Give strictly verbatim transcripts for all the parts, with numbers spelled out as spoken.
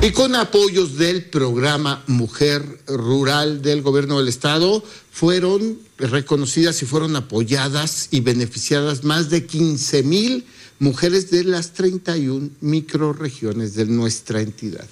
Y con apoyos del programa Mujer Rural del Gobierno del Estado, fueron reconocidas y fueron apoyadas y beneficiadas más de quince mil mujeres de las treinta y una microrregiones de nuestra entidad.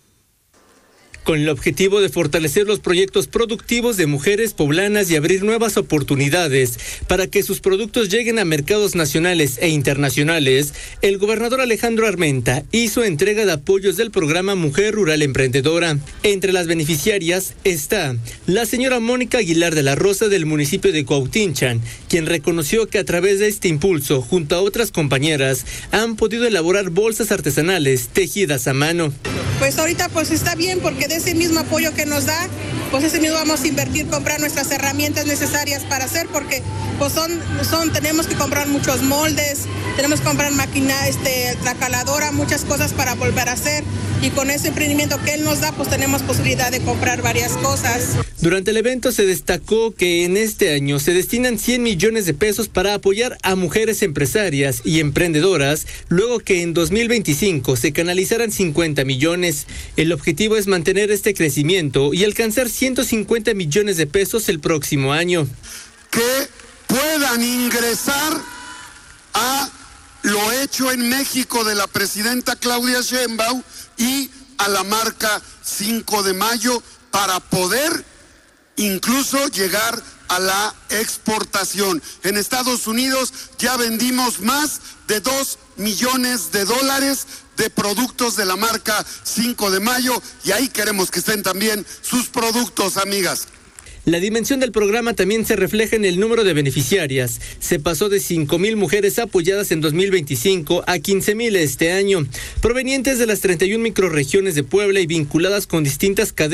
Con el objetivo de fortalecer los proyectos productivos de mujeres poblanas y abrir nuevas oportunidades para que sus productos lleguen a mercados nacionales e internacionales, el gobernador Alejandro Armenta hizo entrega de apoyos del programa Mujer Rural Emprendedora. Entre las beneficiarias está la señora Mónica Aguilar de la Rosa del municipio de Cuautinchan, quien reconoció que a través de este impulso, junto a otras compañeras, han podido elaborar bolsas artesanales tejidas a mano. Pues ahorita pues está bien, porque de ese mismo apoyo que nos da, pues ese mismo vamos a invertir, comprar nuestras herramientas necesarias para hacer, porque pues son, son tenemos que comprar muchos moldes, tenemos que comprar máquina, este, la caladora, muchas cosas para volver a hacer, y con ese emprendimiento que él nos da, pues tenemos posibilidad de comprar varias cosas. Durante el evento se destacó que en este año se destinan cien millones de pesos para apoyar a mujeres empresarias y emprendedoras, luego que en dos mil veinticinco se canalizarán cincuenta millones. El objetivo es mantener este crecimiento y alcanzar ciento cincuenta millones de pesos el próximo año. Que puedan ingresar a lo hecho en México de la presidenta Claudia Sheinbaum y a la marca cinco de mayo para poder incluso llegar a la exportación. En Estados Unidos ya vendimos más de dos millones de dólares de productos de la marca cinco de mayo, y ahí queremos que estén también sus productos, amigas. La dimensión del programa también se refleja en el número de beneficiarias. Se pasó de cinco mil mujeres apoyadas en dos mil veinticinco a quince mil este año, provenientes de las treinta y una microrregiones de Puebla y vinculadas con distintas cadenas